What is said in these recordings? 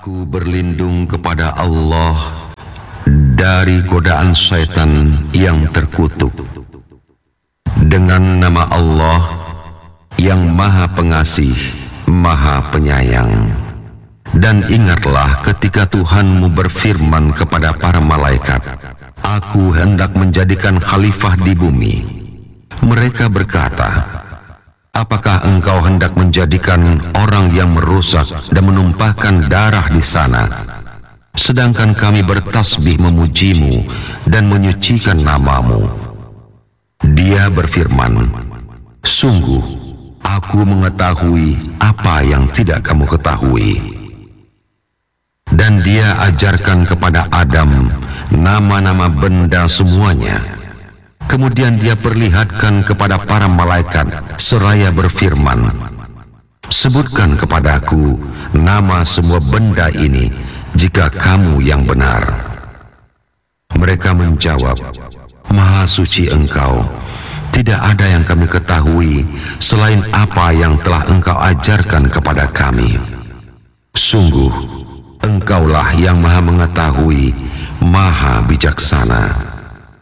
Aku berlindung kepada Allah dari godaan syaitan yang terkutuk. Dengan nama Allah yang Maha Pengasih, Maha Penyayang. Dan ingatlah ketika Tuhanmu berfirman kepada para malaikat, Aku hendak menjadikan khalifah di bumi. Mereka berkata, apakah engkau hendak menjadikan orang yang merusak dan menumpahkan darah di sana, sedangkan kami bertasbih memujimu dan menyucikan namamu? Dia berfirman, sungguh aku mengetahui apa yang tidak kamu ketahui. Dan dia ajarkan kepada Adam nama-nama benda semuanya. Kemudian dia perlihatkan kepada para malaikat seraya berfirman, sebutkan kepadaku nama semua benda ini jika kamu yang benar. Mereka menjawab, Maha suci Engkau, tidak ada yang kami ketahui selain apa yang telah Engkau ajarkan kepada kami. Sungguh, Engkaulah yang Maha mengetahui, Maha bijaksana.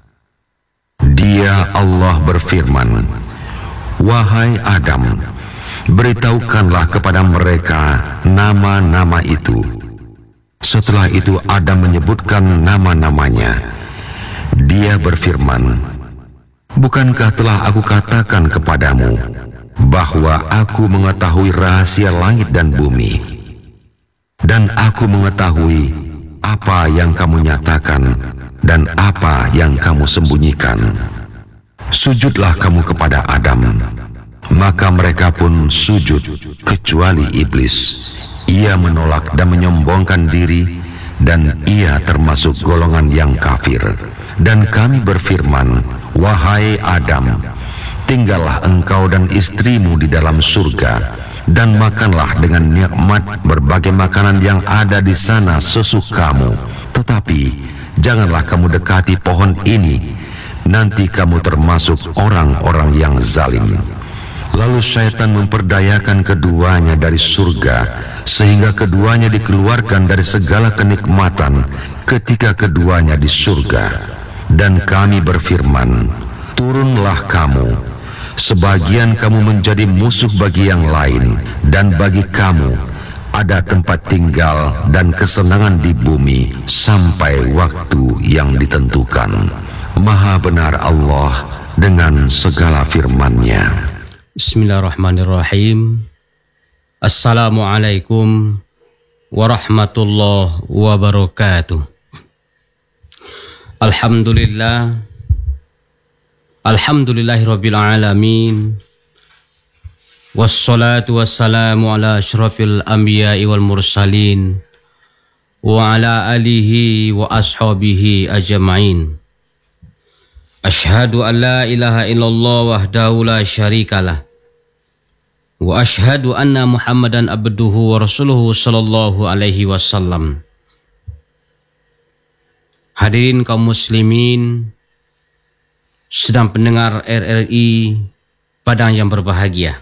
Dia Allah berfirman, wahai Adam, beritahukanlah kepada mereka nama-nama itu. Setelah itu Adam menyebutkan nama-namanya. Dia berfirman, bukankah telah aku katakan kepadamu bahwa aku mengetahui rahasia langit dan bumi, dan aku mengetahui apa yang kamu nyatakan dan apa yang kamu sembunyikan. Sujudlah kamu kepada Adam. Maka mereka pun sujud kecuali iblis. Ia menolak dan menyombongkan diri, dan ia termasuk golongan yang kafir. Dan kami berfirman, wahai Adam, tinggallah engkau dan istrimu di dalam surga, dan makanlah dengan nikmat berbagai makanan yang ada di sana sesukamu. Tetapi janganlah kamu dekati pohon ini, nanti kamu termasuk orang-orang yang zalim. Lalu syaitan memperdayakan keduanya dari surga, sehingga keduanya dikeluarkan dari segala kenikmatan ketika keduanya di surga. Dan kami berfirman, turunlah kamu, sebagian kamu menjadi musuh bagi yang lain, dan bagi kamu ada tempat tinggal dan kesenangan di bumi sampai waktu yang ditentukan. Maha benar Allah dengan segala firman-Nya. Bismillahirrahmanirrahim. Assalamualaikum warahmatullahi wabarakatuh. Alhamdulillahirabbil alamin. Wassalatu wassalamu ala asyrafil anbiya'i wal mursalin wa ala alihi wa ashabihi ajma'in. Ashhadu an la ilaha illallah wahdahu la syarikalah wa ashhadu anna Muhammadan abduhu wa rasuluhu sallallahu alaihi wasallam. Hadirin kaum muslimin sedang pendengar RRI Padang yang berbahagia.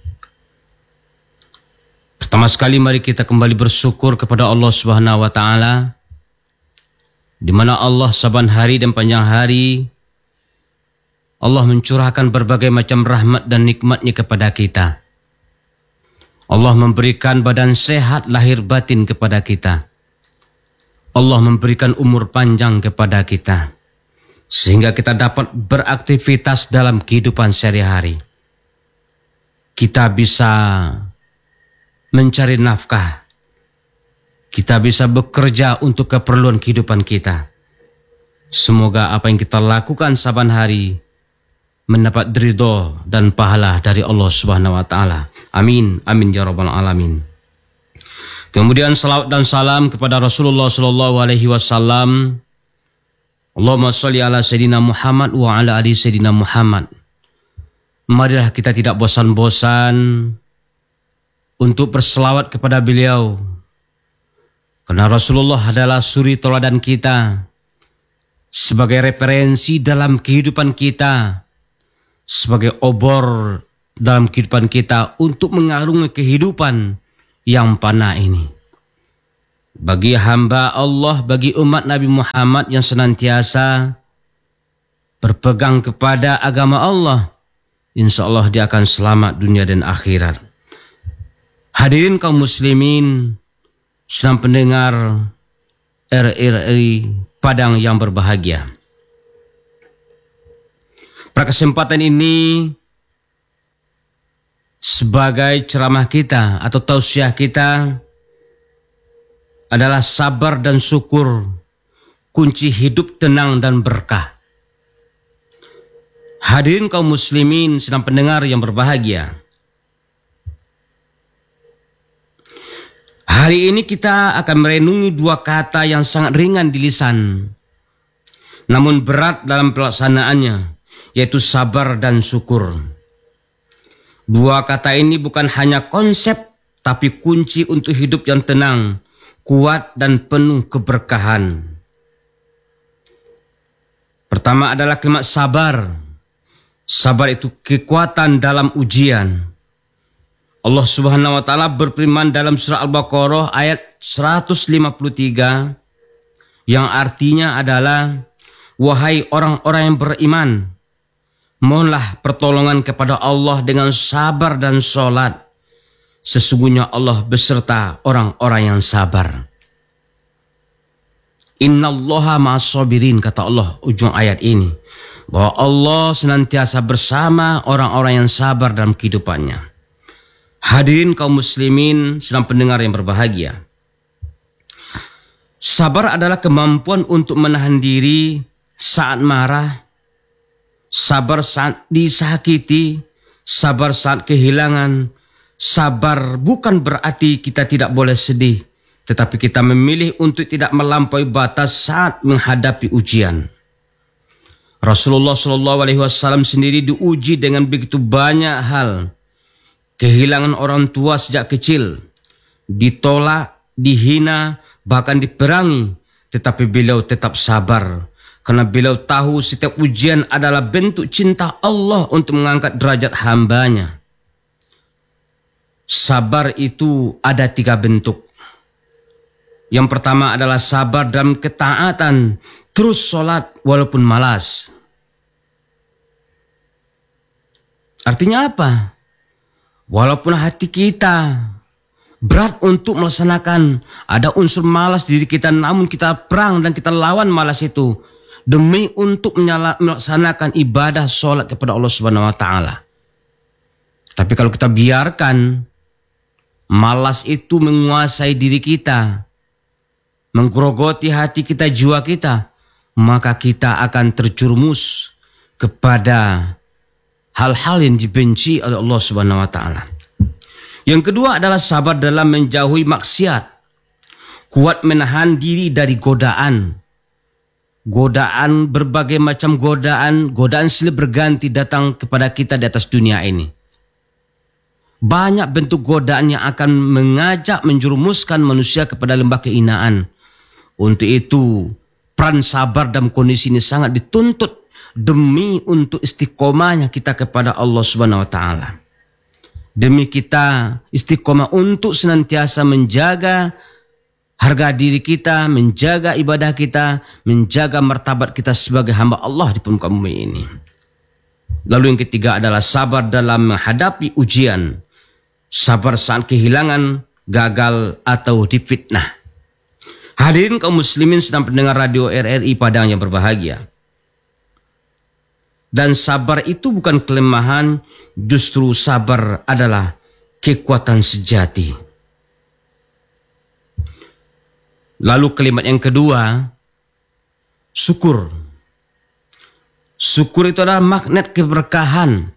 Pertama sekali mari kita kembali bersyukur kepada Allah Subhanahu wa taala, di mana Allah saban hari dan panjang hari Allah mencurahkan berbagai macam rahmat dan nikmat-Nya kepada kita. Allah memberikan badan sehat lahir batin kepada kita. Allah memberikan umur panjang kepada kita, sehingga kita dapat beraktivitas dalam kehidupan sehari-hari. Kita bisa mencari nafkah, kita bisa bekerja untuk keperluan kehidupan kita. Semoga apa yang kita lakukan saban hari mendapat ridho dan pahala dari Allah Subhanahu wa taala. Amin, amin ya rabbal alamin. Kemudian salawat dan salam kepada Rasulullah sallallahu alaihi wasallam. Allahumma sholli ala sayyidina Muhammad wa ala ali sayyidina Muhammad. Marilah kita tidak bosan-bosan untuk berselawat kepada beliau, karena Rasulullah adalah suri teladan kita, sebagai referensi dalam kehidupan kita, sebagai obor dalam kehidupan kita untuk mengarungi kehidupan yang fana ini. bagi hamba Allah, bagi umat Nabi Muhammad yang senantiasa berpegang kepada agama Allah, insya Allah dia akan selamat dunia dan akhirat. Hadirin kaum muslimin, sedang pendengar RRI Padang yang berbahagia. Pada kesempatan ini, sebagai ceramah kita atau tausiah kita adalah sabar dan syukur, kunci hidup tenang dan berkah. Hadirin kaum muslimin sedang pendengar yang berbahagia. Hari ini kita akan merenungi dua kata yang sangat ringan di lisan, namun berat dalam pelaksanaannya, yaitu sabar dan syukur. Dua kata ini bukan hanya konsep, tapi kunci untuk hidup yang tenang, kuat dan penuh keberkahan. Pertama adalah kalimat sabar. Sabar itu kekuatan dalam ujian. Allah Subhanahu wa taala berfirman dalam surah Al-Baqarah ayat 153 yang artinya adalah, wahai orang-orang yang beriman, mohonlah pertolongan kepada Allah dengan sabar dan sholat. Sesungguhnya Allah beserta orang-orang yang sabar. Innallaha ma'as-sabirin, kata Allah ujung ayat ini, bahwa Allah senantiasa bersama orang-orang yang sabar dalam kehidupannya. Hadirin kaum muslimin sedang pendengar yang berbahagia. Sabar adalah kemampuan untuk menahan diri saat marah, sabar saat disakiti, sabar saat kehilangan. Sabar bukan berarti kita tidak boleh sedih, tetapi kita memilih untuk tidak melampaui batas saat menghadapi ujian. Rasulullah SAW sendiri diuji dengan begitu banyak hal. Kehilangan orang tua sejak kecil, ditolak, dihina, bahkan diperangi, tetapi beliau tetap sabar. Karena beliau tahu setiap ujian adalah bentuk cinta Allah untuk mengangkat derajat hambanya. Sabar itu ada 3 bentuk. Yang pertama adalah sabar dalam ketaatan, terus sholat walaupun malas. Artinya apa? Walaupun hati kita berat untuk melaksanakan, ada unsur malas di diri kita, namun kita perang dan kita lawan malas itu demi untuk melaksanakan ibadah sholat kepada Allah Subhanahu wa taala. Tapi kalau kita biarkan malas itu menguasai diri kita, menggerogoti hati kita, jiwa kita, maka kita akan terjerumus kepada hal-hal yang dibenci oleh Allah Subhanahu wa taala. Yang kedua adalah sabar dalam menjauhi maksiat. Kuat menahan diri dari godaan. Godaan, berbagai macam godaan silih berganti datang kepada kita di atas dunia ini. Banyak bentuk godaan yang akan mengajak menjerumuskan manusia kepada lembah kehinaan. Untuk itu, peran sabar dalam kondisi ini sangat dituntut demi untuk istiqomahnya kita kepada Allah Subhanahu wa taala. Demi kita istiqomah untuk senantiasa menjaga harga diri kita, menjaga ibadah kita, menjaga martabat kita sebagai hamba Allah di muka bumi ini. Lalu yang ketiga adalah sabar dalam menghadapi ujian. Sabar saat kehilangan, gagal, atau difitnah. Hadirin kaum muslimin sedang pendengar radio RRI Padang yang berbahagia. Dan sabar itu bukan kelemahan, justru sabar adalah kekuatan sejati. Lalu kalimat yang kedua, syukur. Syukur itu adalah magnet keberkahan.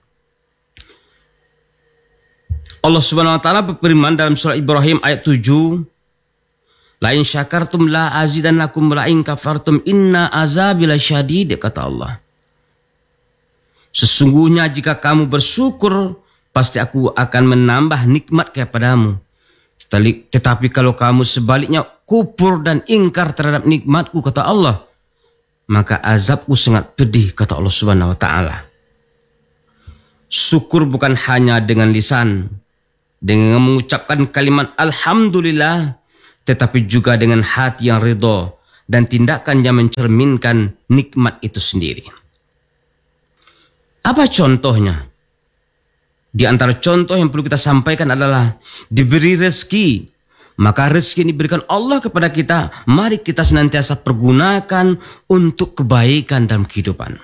Allah Subhanahu wa taala berfirman dalam surah Ibrahim ayat 7, la in syakartum la azidannakum wa la in kafartum inna azabi lasyadid, kata Allah. Sesungguhnya jika kamu bersyukur, pasti aku akan menambah nikmat kepadamu. Tetapi kalau kamu sebaliknya kufur dan ingkar terhadap nikmatku, kata Allah, maka azabku sangat pedih, kata Allah Subhanahu wa taala. Syukur bukan hanya dengan lisan, dengan mengucapkan kalimat alhamdulillah, tetapi juga dengan hati yang ridho dan tindakan yang mencerminkan nikmat itu sendiri. Apa contohnya? Di antara contoh yang perlu kita sampaikan adalah diberi rezeki. Maka rezeki yang diberikan Allah kepada kita, mari kita senantiasa pergunakan untuk kebaikan dalam kehidupan.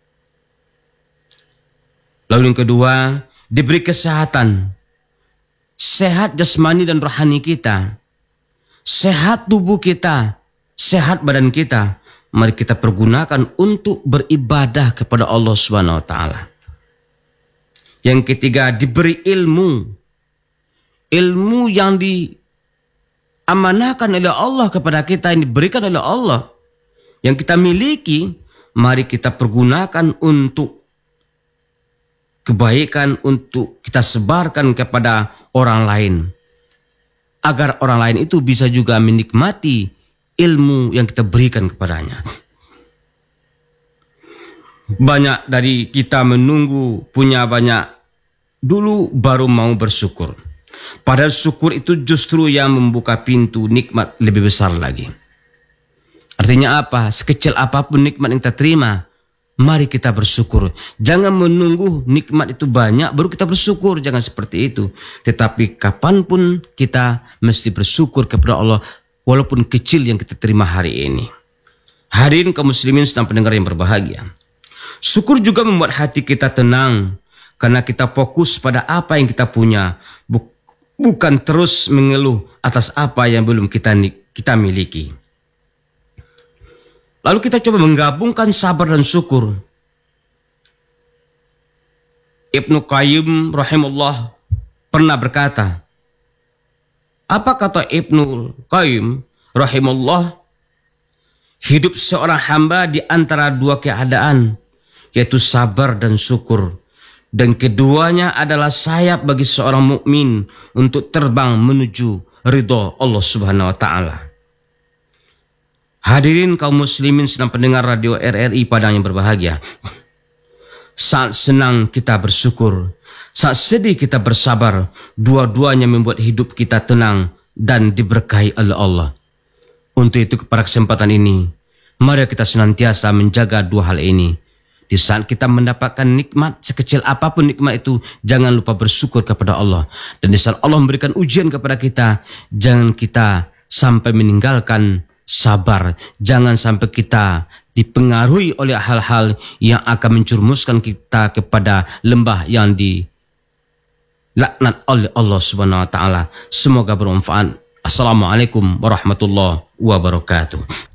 Lalu yang kedua, diberi kesehatan. Sehat jasmani dan rohani kita. Sehat tubuh kita, sehat badan kita. Mari kita pergunakan untuk beribadah kepada Allah Subhanahu wa taala. Yang ketiga, diberi ilmu. Ilmu yang diamanahkan oleh Allah kepada kita, yang diberikan oleh Allah, yang kita miliki, mari kita pergunakan untuk kebaikan, untuk kita sebarkan kepada orang lain, agar orang lain itu bisa juga menikmati ilmu yang kita berikan kepadanya. Banyak dari kita menunggu punya banyak dulu baru mau bersyukur. Padahal syukur itu justru yang membuka pintu nikmat lebih besar lagi. Artinya apa? Sekecil apapun nikmat yang kita terima, mari kita bersyukur. Jangan menunggu nikmat itu banyak baru kita bersyukur. Jangan seperti itu. Tetapi kapanpun kita mesti bersyukur kepada Allah, walaupun kecil yang kita terima hari ini. Hadirin kaum muslimin sedang pendengar yang berbahagia. Syukur juga membuat hati kita tenang, karena kita fokus pada apa yang kita punya, bukan terus mengeluh atas apa yang belum kita miliki. Lalu kita coba menggabungkan sabar dan syukur. Ibnu Qayyim rahimahullah pernah berkata, apa kata Ibnu Qayyim rahimahullah? Hidup seorang hamba di antara dua keadaan, yaitu sabar dan syukur. Dan keduanya adalah sayap bagi seorang mukmin untuk terbang menuju ridho Allah Subhanahu wa taala. Hadirin kaum muslimin sedang pendengar radio RRI Padang yang berbahagia. Saat senang kita bersyukur, saat sedih kita bersabar. Dua-duanya membuat hidup kita tenang dan diberkahi oleh Allah. Untuk itu pada kesempatan ini, mari kita senantiasa menjaga dua hal ini. Di saat kita mendapatkan nikmat, sekecil apapun nikmat itu, jangan lupa bersyukur kepada Allah. Dan di saat Allah memberikan ujian kepada kita, jangan kita sampai meninggalkan sabar. Jangan sampai kita dipengaruhi oleh hal-hal yang akan menjerumuskan kita kepada lembah yang dilaknat oleh Allah Subhanahu wa taala. Semoga bermanfaat. Assalamualaikum warahmatullahi wabarakatuh.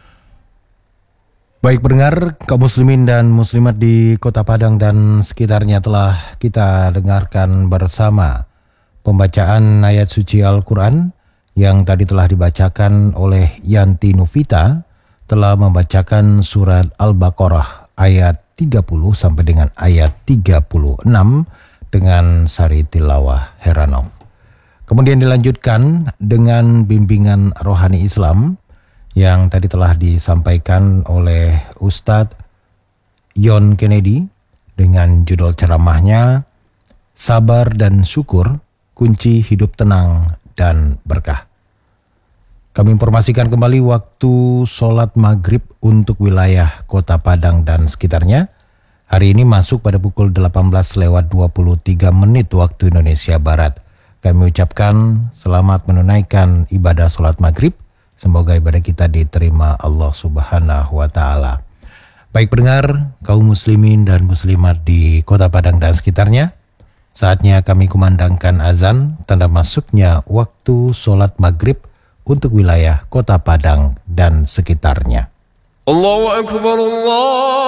Baik pendengar, kaum muslimin dan muslimat di Kota Padang dan sekitarnya, telah kita dengarkan bersama pembacaan ayat suci Al-Quran yang tadi telah dibacakan oleh Yanti Novita, telah membacakan surat Al-Baqarah ayat 30 sampai dengan ayat 36 dengan sari tilawah Heranov. Kemudian dilanjutkan dengan bimbingan rohani Islam yang tadi telah disampaikan oleh Ustadz Yon Kennedy dengan judul ceramahnya Sabar dan Syukur, Kunci Hidup Tenang dan Berkah. Kami informasikan kembali waktu sholat maghrib untuk wilayah Kota Padang dan sekitarnya. Hari ini masuk pada pukul 18:23 waktu Indonesia Barat. Kami ucapkan selamat menunaikan ibadah sholat maghrib. Semoga ibadah kita diterima Allah Subhanahu wa taala. Baik pendengar, kaum muslimin dan muslimat di Kota Padang dan sekitarnya, saatnya kami kumandangkan azan tanda masuknya waktu sholat maghrib untuk wilayah Kota Padang dan sekitarnya. Allahu Akbar, Allah.